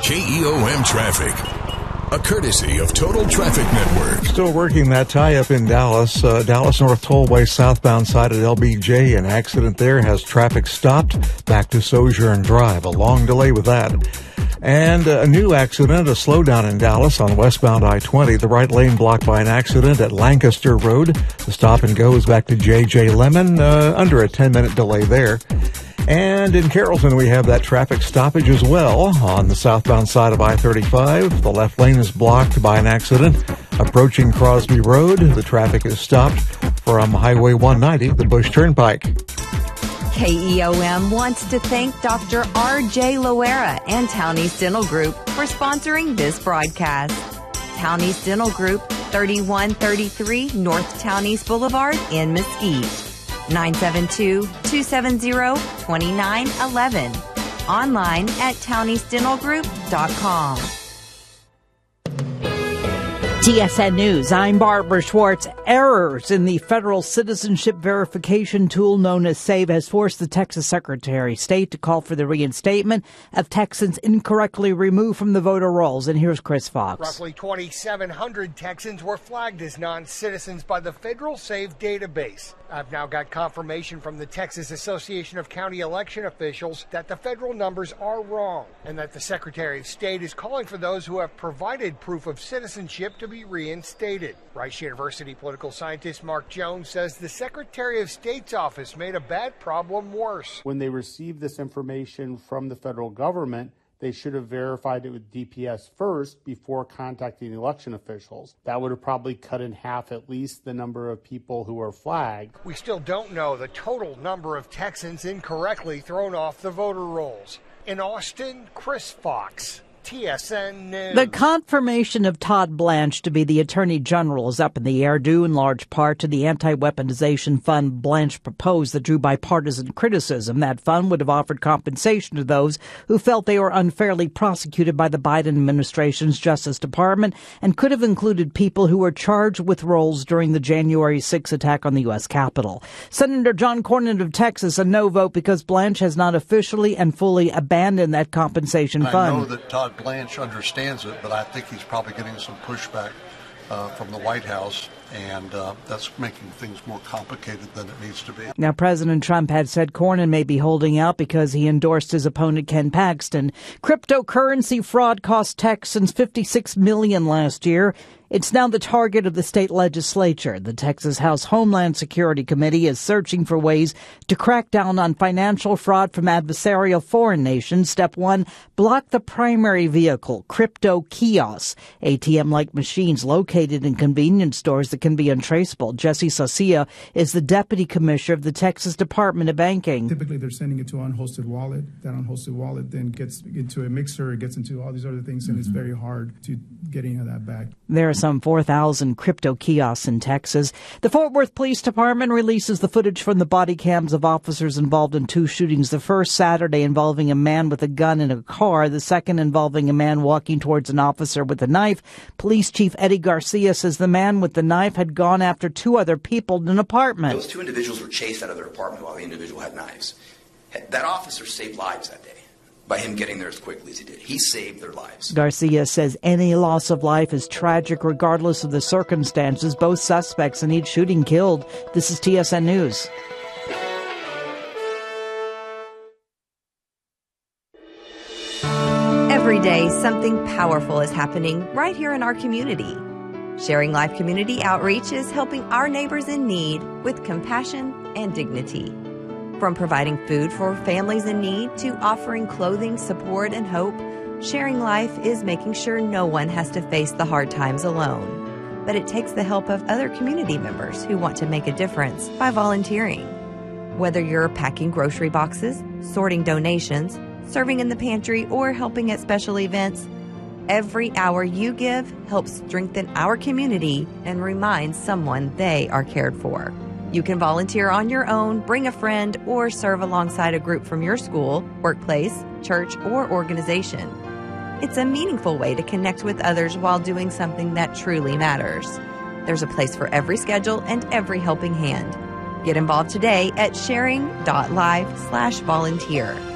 KEOM Traffic, a courtesy of Total Traffic Network. Still working that tie-up in Dallas. Dallas North Tollway southbound side at LBJ. An accident there has traffic stopped back to Sojourn Drive. A long delay with that. And a new accident, a slowdown in Dallas on westbound I-20. The right lane blocked by an accident at Lancaster Road. The stop and go is back to J.J. Lemon, under a 10-minute delay there. And in Carrollton, we have that traffic stoppage as well on the southbound side of I-35. The left lane is blocked by an accident approaching Crosby Road. The traffic is stopped from Highway 190, the Bush Turnpike. KEOM wants to thank Dr. R.J. Loera and Townie's Dental Group for sponsoring this broadcast. Townie's Dental Group, 3133 North Townies Boulevard in Mesquite. 972-270-2911. Online at towniesdentalgroup.com. TSN News, I'm Barbara Schwartz. Errors in the federal citizenship verification tool known as SAVE has forced the Texas Secretary of State to call for the reinstatement of Texans incorrectly removed from the voter rolls. And here's Chris Fox. Roughly 2,700 Texans were flagged as non-citizens by the federal SAVE database. I've now got confirmation from the Texas Association of County Election Officials that the federal numbers are wrong and that the Secretary of State is calling for those who have provided proof of citizenship to be reinstated. Rice University political scientist Mark Jones says the Secretary of State's office made a bad problem worse. When they received this information from the federal government, they should have verified it with DPS first before contacting election officials. That would have probably cut in half at least the number of people who are flagged. We still don't know the total number of Texans incorrectly thrown off the voter rolls. In Austin, Chris Fox, TSN News. The confirmation of Todd Blanche to be the Attorney General is up in the air, due in large part to the anti-weaponization fund Blanche proposed that drew bipartisan criticism. That fund would have offered compensation to those who felt they were unfairly prosecuted by the Biden administration's Justice Department and could have included people who were charged with roles during the January 6 attack on the U.S. Capitol. Senator John Cornyn of Texas, a no vote because Blanche has not officially and fully abandoned that compensation fund. I know that Todd Blanche understands it, but I think he's probably getting some pushback from the White House, and that's making things more complicated than it needs to be. Now, President Trump had said Cornyn may be holding out because he endorsed his opponent Ken Paxton. Cryptocurrency fraud cost Texans $56 million last year. It's now the target of the state legislature. The Texas House Homeland Security Committee is searching for ways to crack down on financial fraud from adversarial foreign nations. Step one, block the primary vehicle, crypto kiosks, ATM-like machines located in convenience stores that can be untraceable. Jesse Sacia is the deputy commissioner of the Texas Department of Banking. Typically, they're sending it to an unhosted wallet. That unhosted wallet then gets into a mixer, it gets into all these other things, and it's very hard to get any of that back. There are some 4,000 crypto kiosks in Texas. The Fort Worth Police Department releases the footage from the body cams of officers involved in two shootings. The first Saturday involving a man with a gun in a car. The second involving a man walking towards an officer with a knife. Police Chief Eddie Garcia says the man with the knife had gone after two other people in an apartment. Those two individuals were chased out of their apartment while the individual had knives. That officer saved lives that day by him getting there as quickly as he did. He saved their lives. Garcia says any loss of life is tragic regardless of the circumstances. Both suspects in each shooting killed. This is TSN News. Every day, something powerful is happening right here in our community. Sharing Life Community Outreach is helping our neighbors in need with compassion and dignity. From providing food for families in need to offering clothing, support, and hope, Sharing Life is making sure no one has to face the hard times alone. But it takes the help of other community members who want to make a difference by volunteering. Whether you're packing grocery boxes, sorting donations, serving in the pantry, or helping at special events, every hour you give helps strengthen our community and remind someone they are cared for. You can volunteer on your own, bring a friend, or serve alongside a group from your school, workplace, church, or organization. It's a meaningful way to connect with others while doing something that truly matters. There's a place for every schedule and every helping hand. Get involved today at sharing.life/volunteer.